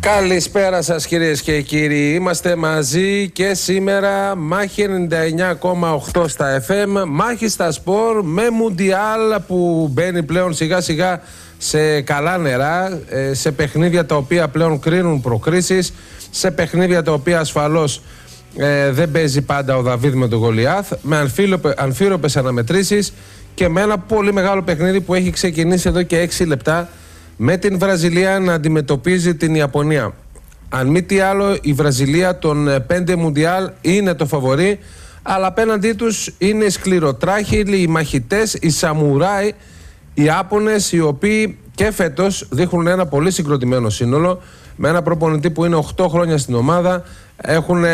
Καλησπέρα σας κυρίες και κύριοι, είμαστε μαζί και σήμερα μάχη 99,8 στα FM, μάχη στα σπορ με Μουντιάλ που μπαίνει πλέον σιγά σιγά σε καλά νερά, σε παιχνίδια τα οποία πλέον κρίνουν προκρίσεις, σε παιχνίδια τα οποία ασφαλώς δεν παίζει πάντα ο Δαβίδ με τον Γολιάθ, με αμφίροπες αναμετρήσεις και με ένα πολύ μεγάλο παιχνίδι που έχει ξεκινήσει εδώ και 6 λεπτά με την Βραζιλία να αντιμετωπίζει την Ιαπωνία. Αν μη τι άλλο, η Βραζιλία των 5 Μουντιάλ είναι το φαβορί, αλλά απέναντί τους είναι οι σκληροτράχυλοι, οι μαχητές, οι σαμουράι, οι Ιάπωνες, οι οποίοι και φέτος δείχνουν ένα πολύ συγκροτημένο σύνολο, με ένα προπονητή που είναι 8 χρόνια στην ομάδα. Έχουν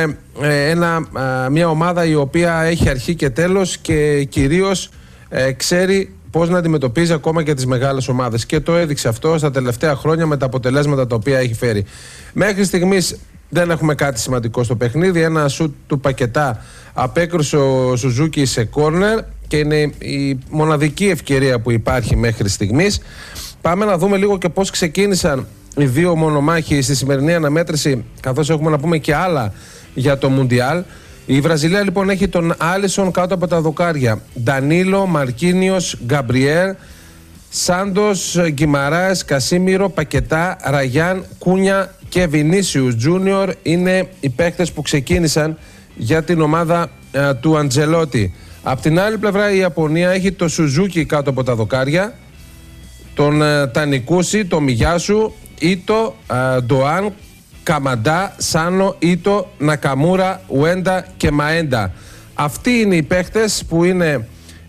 μια ομάδα η οποία έχει αρχή και τέλος και κυρίως ξέρει πώς να αντιμετωπίζει ακόμα και τις μεγάλες ομάδες. Και το έδειξε αυτό στα τελευταία χρόνια με τα αποτελέσματα τα οποία έχει φέρει. Μέχρι στιγμής δεν έχουμε κάτι σημαντικό στο παιχνίδι. Ένα σουτ του Πακετά απέκρουσε ο Σουζούκι σε κόρνερ και είναι η μοναδική ευκαιρία που υπάρχει μέχρι στιγμής. Πάμε να δούμε λίγο και πώς ξεκίνησαν οι δύο μονομάχοι στη σημερινή αναμέτρηση, καθώς έχουμε να πούμε και άλλα για το Μουντιάλ. Η Βραζιλία λοιπόν έχει τον Άλισον κάτω από τα δοκάρια. Ντανίλο, Μαρκίνιος, Γκαμπριέρ, Σάντος, Γκιμαράες, Κασίμιρο, Πακετά, Ραγιάν, Κούνια και Βινίσιους Τζούνιορ είναι οι παίκτες που ξεκίνησαν για την ομάδα του Αντζελότη. Απ' την άλλη πλευρά η Ιαπωνία έχει το Σουζούκι κάτω από τα δοκάρια, τον Τανικούσι, τον Μιγιάσου, Ίτο, Ντοάν, Καμαντά, Σάνο, Ίτο, Νακαμούρα, Ουέντα και Μαέντα. Αυτοί είναι οι παίχτες που είναι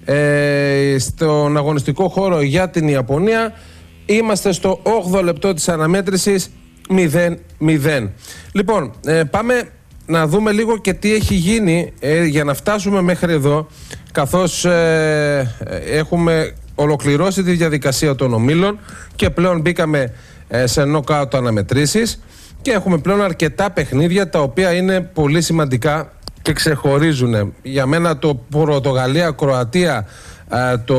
στον αγωνιστικό χώρο για την Ιαπωνία. Είμαστε στο 8ο λεπτό της αναμέτρησης, 0-0. Λοιπόν, πάμε να δούμε λίγο και τι έχει γίνει για να φτάσουμε μέχρι εδώ, καθώς έχουμε ολοκληρώσει τη διαδικασία των ομίλων και πλέον μπήκαμε σε νοκάουτ αναμετρήσεις και έχουμε πλέον αρκετά παιχνίδια τα οποία είναι πολύ σημαντικά και ξεχωρίζουν. Για μένα το Πορτογαλία-Κροατία, το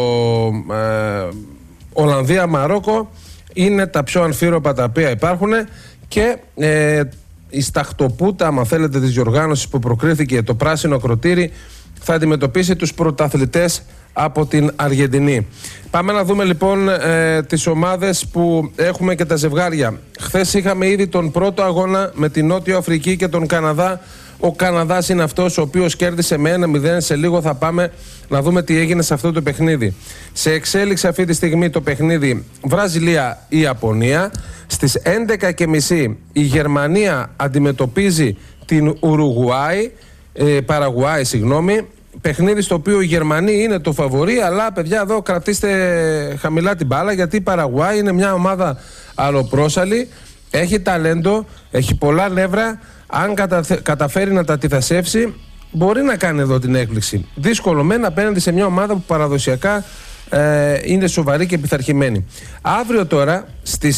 Ολλανδία-Μαρόκο είναι τα πιο αμφίροπα τα οποία υπάρχουν και η σταχτοπούτα, αν θέλετε, της διοργάνωσης που προκρίθηκε, το πράσινο ακροτήρι, θα αντιμετωπίσει τους πρωταθλητές από την Αργεντινή. Πάμε να δούμε λοιπόν τις ομάδες που έχουμε και τα ζευγάρια. Χθες είχαμε ήδη τον πρώτο αγώνα με την Νότιο Αφρική και τον Καναδά. Ο Καναδάς είναι αυτός ο οποίος κέρδισε με 1-0. Σε λίγο θα πάμε να δούμε τι έγινε σε αυτό το παιχνίδι. Σε εξέλιξη αυτή τη στιγμή το παιχνίδι Βραζιλία-Ιαπωνία. Στις 11:30 η Γερμανία αντιμετωπίζει την Παραγουάη, παιχνίδι στο οποίο οι Γερμανοί είναι το φαβορί, αλλά παιδιά εδώ κρατήστε χαμηλά την μπάλα, γιατί η Παραγουάη είναι μια ομάδα αλλοπρόσαλη, έχει ταλέντο, έχει πολλά νεύρα. Αν καταφέρει να τα αντιθασέψει, μπορεί να κάνει εδώ την έκπληξη. Δύσκολο μεν απέναντι σε μια ομάδα που παραδοσιακά είναι σοβαρή και πειθαρχημένη. Αύριο τώρα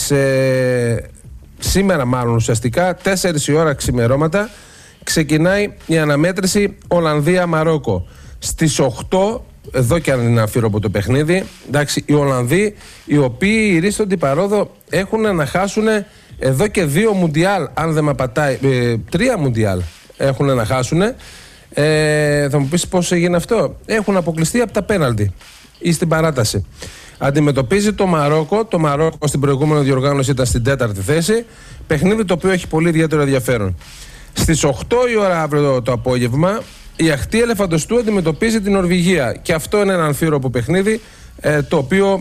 σήμερα μάλλον ουσιαστικά 4 η ώρα ξημερώματα ξεκινάει η αναμέτρηση Ολλανδία-Μαρόκο. Στις 8, εδώ και αν είναι αφήρωπο το παιχνίδι, εντάξει, οι Ολλανδοί, οι οποίοι ρίστονται παρόδο, έχουν να χάσουν εδώ και 2 Μουντιάλ, αν δεν με πατάει, 3 Μουντιάλ έχουν να χάσουν. Θα μου πεις πώς έγινε αυτό. Έχουν αποκλειστεί από τα πέναλτι ή στην παράταση. Αντιμετωπίζει το Μαρόκο. Το Μαρόκο στην προηγούμενη διοργάνωση ήταν στην 4η θέση. Παιχνίδι το οποίο έχει πολύ ιδιαίτερο ενδιαφέρον. Στις 8 η ώρα αύριο το απόγευμα η αχτή Ελεφαντοστού αντιμετωπίζει την Νορβηγία. Και αυτό είναι ένα αμφίροπο παιχνίδι, το οποίο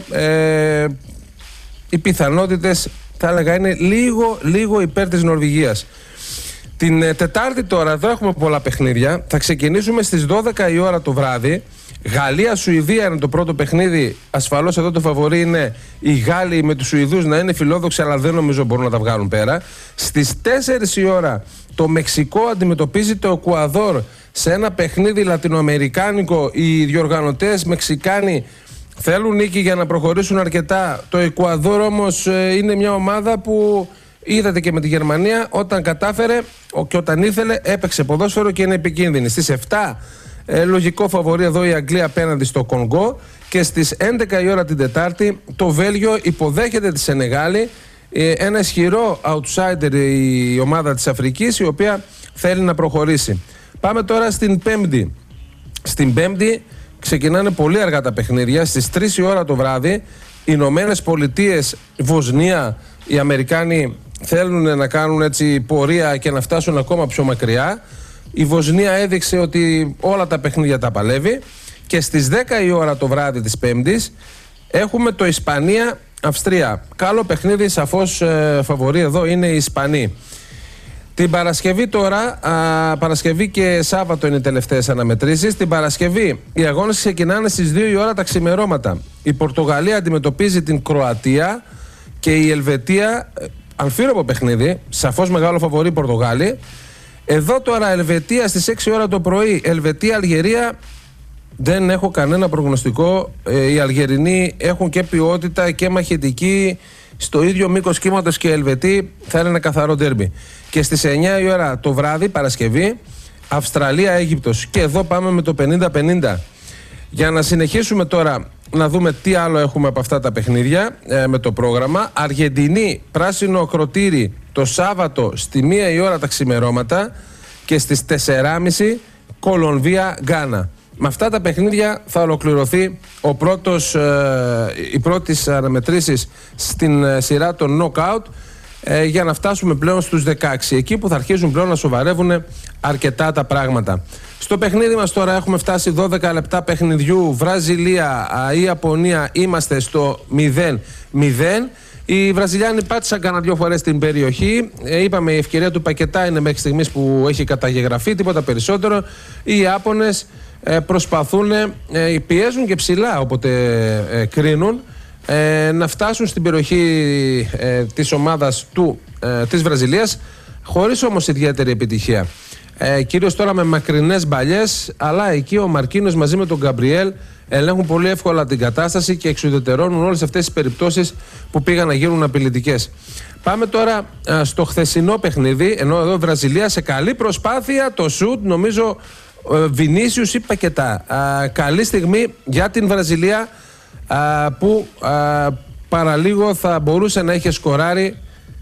οι πιθανότητες θα έλεγα είναι λίγο υπέρ της Νορβηγίας. Την Τετάρτη τώρα εδώ έχουμε πολλά παιχνίδια. Θα ξεκινήσουμε στις 12 η ώρα το βράδυ. Γαλλία-Σουηδία είναι το πρώτο παιχνίδι. Ασφαλώς εδώ το φαβορί είναι οι Γάλλοι με τους Σουηδούς να είναι φιλόδοξοι, αλλά δεν νομίζω μπορούν να τα βγάλουν πέρα. Στις 4 η ώρα το Μεξικό αντιμετωπίζει το Εκουαδόρ σε ένα παιχνίδι λατινοαμερικάνικο. Οι διοργανωτές Μεξικάνοι θέλουν νίκη για να προχωρήσουν αρκετά. Το Εκουαδόρ όμως είναι μια ομάδα που είδατε και με τη Γερμανία, όταν κατάφερε και όταν ήθελε έπαιξε ποδόσφαιρο και είναι επικίνδυνη. Στις 7 λογικό φαβορί εδώ η Αγγλία απέναντι στο Κονγκό, και στις 11 η ώρα την Τετάρτη το Βέλγιο υποδέχεται τη Σενεγάλη. ένα ισχυρό outsider η ομάδα της Αφρικής, η οποία θέλει να προχωρήσει. Πάμε τώρα στην Πέμπτη. Στην Πέμπτη ξεκινάνε πολύ αργά τα παιχνίδια. Στις 3 η ώρα το βράδυ, Ηνωμένες Πολιτείες, Βοσνία. Οι Αμερικάνοι θέλουν να κάνουν έτσι πορεία και να φτάσουν ακόμα πιο μακριά. Η Βοσνία έδειξε ότι όλα τα παιχνίδια τα παλεύει. Και στις 10 η ώρα το βράδυ της Πέμπτης έχουμε το Ισπανία-Αυστρία. Καλό παιχνίδι, σαφώς φαβορί εδώ είναι οι Ισπανοί. Την Παρασκευή τώρα, Παρασκευή και Σάββατο είναι οι τελευταίες αναμετρήσεις. Την Παρασκευή οι αγώνες ξεκινάνε στις 2 η ώρα τα ξημερώματα. Η Πορτογαλία αντιμετωπίζει την Κροατία και η Ελβετία, αμφίροπο παιχνίδι, σαφώς μεγάλο φαβορί Πορτογάλοι. Εδώ τώρα Ελβετία στις 6 ώρα το πρωί, Ελβετία-Αλγερία. Δεν έχω κανένα προγνωστικό. Οι Αλγερινοί έχουν και ποιότητα και μαχητική στο ίδιο μήκος κύματος και οι Ελβετοί. Θα είναι ένα καθαρό ντέρμπι. Και στις 9 η ώρα το βράδυ, Παρασκευή, Αυστραλία-Αίγυπτος. Και εδώ πάμε με το 50-50. Για να συνεχίσουμε τώρα να δούμε τι άλλο έχουμε από αυτά τα παιχνίδια με το πρόγραμμα. Αργεντινή, πράσινο ακροτήρι το Σάββατο στη 1 η ώρα τα ξημερώματα. Και στις 4.30 Κολομβία-Γκάνα. Με αυτά τα παιχνίδια θα ολοκληρωθεί οι πρώτες αναμετρήσεις στην σειρά των knockout, για να φτάσουμε πλέον στους 16, εκεί που θα αρχίσουν πλέον να σοβαρεύουν αρκετά τα πράγματα. Στο παιχνίδι μας τώρα έχουμε φτάσει 12 λεπτά παιχνιδιού. Βραζιλία, Ιαπωνία, είμαστε στο 0-0. Οι Βραζιλιάνοι πάτησαν κανένα 2 φορές την περιοχή. Είπαμε, η ευκαιρία του Πακετά είναι μέχρι στιγμής που έχει καταγεγραφεί, τίποτα περισσότερο. Οι Ιάπωνες προσπαθούν, πιέζουν και ψηλά όποτε κρίνουν, να φτάσουν στην περιοχή της ομάδας της Βραζιλίας, χωρίς όμως ιδιαίτερη επιτυχία. Κυρίως τώρα με μακρινές μπαλιές, αλλά εκεί ο Μαρκίνος μαζί με τον Γκαμπριέλ ελέγχουν πολύ εύκολα την κατάσταση και εξουδετερώνουν όλες αυτές τις περιπτώσεις που πήγαν να γίνουν απειλητικές. Πάμε τώρα στο χθεσινό παιχνίδι, ενώ εδώ η Βραζιλία σε καλή προσπάθεια, το σουτ νομίζω Βινίσιους ή Πακετά. Καλή στιγμή για την Βραζιλία, που παραλίγο θα μπορούσε να είχε σκοράρει.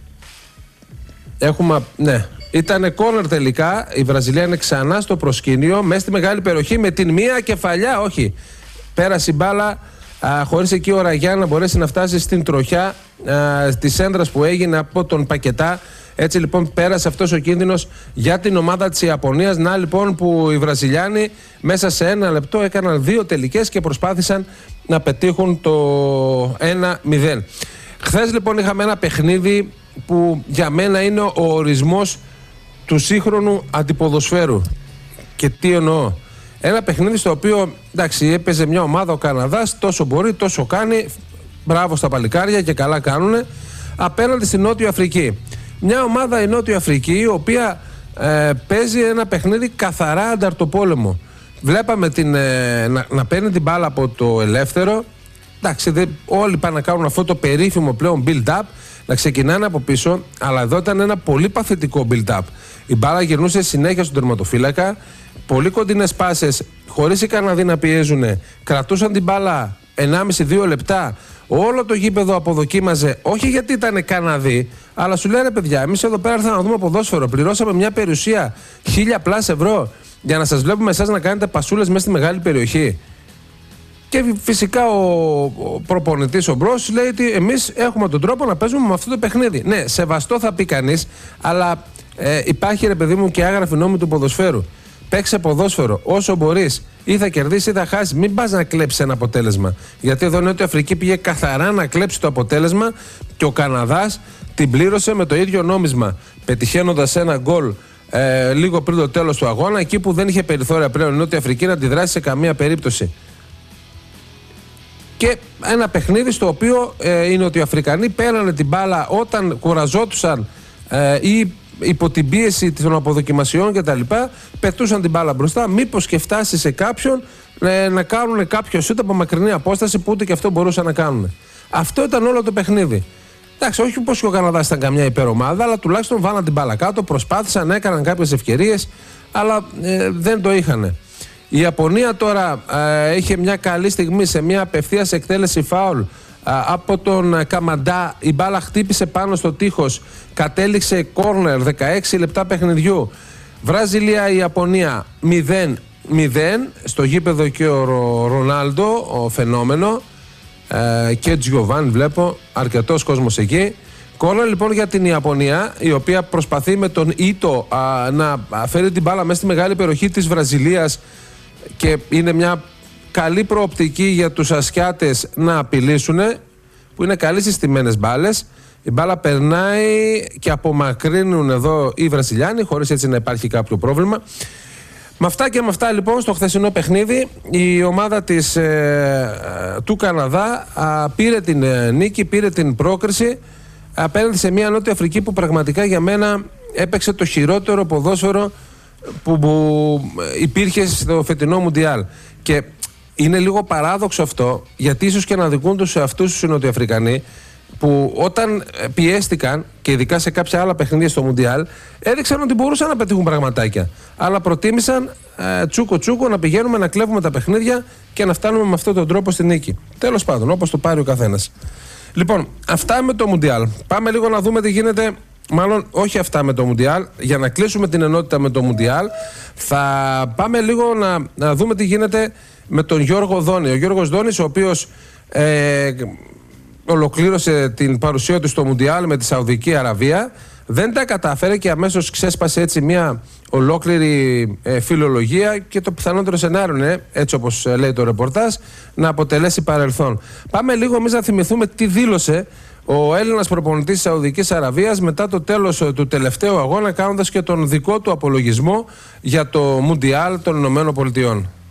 Ναι, ήτανε κόρνερ τελικά. Η Βραζιλία είναι ξανά στο προσκήνιο, μέσα στη μεγάλη περιοχή, με την μία κεφαλιά, όχι, πέρασε η μπάλα χωρίς εκεί ο Ραγιάν να μπορέσει να φτάσει στην τροχιά της έντρας που έγινε από τον Πακετά. Έτσι λοιπόν πέρασε αυτός ο κίνδυνος για την ομάδα της Ιαπωνίας. Να λοιπόν που οι Βραζιλιάνοι μέσα σε 1 λεπτό έκαναν 2 τελικές και προσπάθησαν να πετύχουν το 1-0. Χθες λοιπόν είχαμε ένα παιχνίδι που για μένα είναι ο ορισμός του σύγχρονου αντιποδοσφαίρου. Και τι εννοώ? Ένα παιχνίδι στο οποίο, εντάξει, έπαιζε μια ομάδα ο Καναδάς, τόσο μπορεί, τόσο κάνει, μπράβο στα παλικάρια και καλά κάνουνε, απέναντι στην Νότιο Αφρική. Μια ομάδα η Νότιο Αφρική, η οποία παίζει ένα παιχνίδι καθαρά ανταρτοπόλεμο. Βλέπαμε να παίρνει την μπάλα από το ελεύθερο. Εντάξει, όλοι πάνε να κάνουν αυτό το περίφημο πλέον build-up, να ξεκινάνε από πίσω, αλλά εδώ ήταν ένα πολύ παθητικό build-up. Η μπάλα γυρνούσε συνέχεια στον τερματοφύλακα, πολύ κοντινές πάσες, χωρίς οι Καναδοί να πιέζουν, κρατούσαν την μπάλα 1,5-2 λεπτά. Όλο το γήπεδο αποδοκίμαζε, όχι γιατί ήταν Καναδοί, αλλά σου λένε παιδιά, εμείς εδώ πέρα ήρθαμε να δούμε ποδόσφαιρο. Πληρώσαμε μια περιουσία 1.000+ ευρώ για να σας βλέπουμε εσάς να κάνετε πασούλες μέσα στη μεγάλη περιοχή. Και φυσικά ο προπονητής ο Μπρος λέει ότι εμείς έχουμε τον τρόπο να παίζουμε με αυτό το παιχνίδι. Ναι, σεβαστό θα πει κανείς, αλλά υπάρχει ρε παιδί μου και άγραφη νόμη του ποδοσφαίρου. Παίξε ποδόσφαιρο όσο μπορείς. Ή θα κερδίσει ή θα χάσει. Μην πας να κλέψει ένα αποτέλεσμα. Γιατί εδώ η Νότια Αφρική πήγε καθαρά να κλέψει το αποτέλεσμα και ο Καναδάς την πλήρωσε με το ίδιο νόμισμα. Πετυχαίνοντας ένα γκολ λίγο πριν το τέλος του αγώνα, εκεί που δεν είχε περιθώρια πλέον η Νότια Αφρική να αντιδράσει σε καμία περίπτωση. Και ένα παιχνίδι στο οποίο οι Νοτιοαφρικανοί πέρανε την μπάλα όταν κουραζόντουσαν ή υπό την πίεση των αποδοκιμασιών κτλ. Πετούσαν την μπάλα μπροστά. Μήπως και φτάσει σε κάποιον να κάνουν κάποιο σούτ από μακρινή απόσταση που ούτε και αυτό μπορούσαν να κάνουν. Αυτό ήταν όλο το παιχνίδι. Εντάξει, όχι πως και ο Καναδάς ήταν καμιά υπερομάδα, αλλά τουλάχιστον βάλαν την μπάλα κάτω, προσπάθησαν, έκαναν κάποιες ευκαιρίες, αλλά δεν το είχαν. Η Ιαπωνία τώρα είχε μια καλή στιγμή σε μια απευθείας εκτέλεση φάουλ από τον Καμαντά. Η μπάλα χτύπησε πάνω στο τείχος, κατέληξε κόρνερ, 16 λεπτά παιχνιδιού. Βραζιλία-Ιαπωνία 0-0 στο γήπεδο και ο Ρονάλντο, ο φαινόμενο, και Τζιοβάν βλέπω, αρκετός κόσμος εκεί. Κόρνερ λοιπόν για την Ιαπωνία, η οποία προσπαθεί με τον Ήτο να φέρει την μπάλα μέσα στη μεγάλη περιοχή της Βραζιλίας και είναι μια καλή προοπτική για τους Ασιάτες να απειλήσουν, που είναι καλοί συστημένες μπάλες. Η μπάλα περνάει και απομακρύνουν εδώ οι Βραζιλιάνοι, χωρίς έτσι να υπάρχει κάποιο πρόβλημα. Με αυτά και με αυτά λοιπόν, στο χθεσινό παιχνίδι η ομάδα του Καναδά πήρε την νίκη, πήρε την πρόκριση απέναντι σε μια Νότια Αφρική που πραγματικά για μένα έπαιξε το χειρότερο ποδόσφαιρο που υπήρχε στο φετινό Μουντιάλ. Και είναι λίγο παράδοξο αυτό, γιατί ίσως και να δικούν τους εαυτούς τους οι Νοτιοαφρικανοί, που όταν πιέστηκαν και ειδικά σε κάποια άλλα παιχνίδια στο Μουντιάλ, έδειξαν ότι μπορούσαν να πετύχουν πραγματάκια. Αλλά προτίμησαν τσούκο να πηγαίνουμε να κλέβουμε τα παιχνίδια και να φτάνουμε με αυτόν τον τρόπο στη νίκη. Τέλος πάντων, όπως το πάρει ο καθένας. Λοιπόν, αυτά με το Μουντιάλ. Πάμε λίγο να δούμε τι γίνεται. Μάλλον όχι αυτά με το Μουντιάλ. Για να κλείσουμε την ενότητα με το Μουντιάλ, θα πάμε λίγο να δούμε τι γίνεται με τον Γιώργο Δόνη. Ο Γιώργος Δόνης, ο οποίος ολοκλήρωσε την παρουσία του στο Μουντιάλ με τη Σαουδική Αραβία, δεν τα κατάφερε και αμέσως ξέσπασε έτσι μια ολόκληρη φιλολογία και το πιθανότερο σενάριο είναι, έτσι όπως λέει το ρεπορτάζ, να αποτελέσει παρελθόν. Πάμε λίγο εμείς να θυμηθούμε τι δήλωσε ο Έλληνας προπονητής της Σαουδικής Αραβίας μετά το τέλος του τελευταίου αγώνα, κάνοντας και τον δικό του απολογισμό για το Μουντιάλ των Ηνωμένων Πολιτειών.